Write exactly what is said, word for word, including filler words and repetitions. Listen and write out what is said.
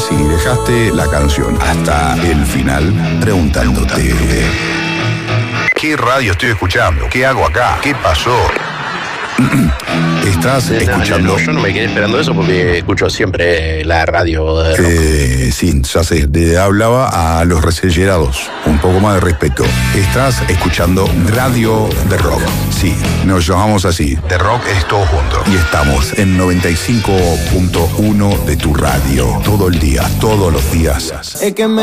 si dejaste la canción hasta el final preguntándote: ¿qué radio estoy escuchando? ¿Qué hago acá? ¿Qué pasó? Estás No, escuchando... no, no, yo no me quedé esperando eso porque escucho siempre la radio de rock. Eh, sí, ya sé, le hablaba a los resellerados. Un poco más de respeto. Estás escuchando Radio de Rock. Sí, nos llamamos así. De Rock es todo junto. Y estamos en noventa y cinco punto uno de tu radio. Todo el día, todos los días. Es que me